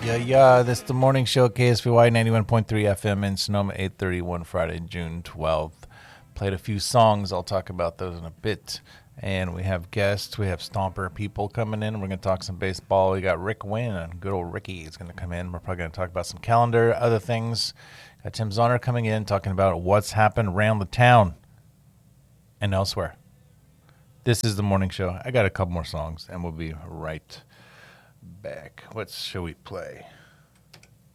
Yeah. This is the morning show, KSVY 91.3 FM in Sonoma, 8:31 Friday, June 12th. Played a few songs. I'll talk about those in a bit. And we have guests. We have Stomper people coming in. We're going to talk some baseball. We got Rick Wynn. Good old Ricky is going to come in. We're probably going to talk about some calendar, other things. Got Tim Zonner coming in, talking about what's happened around the town and elsewhere. This is the morning show. I got a couple more songs, and we'll be right back. What shall we play?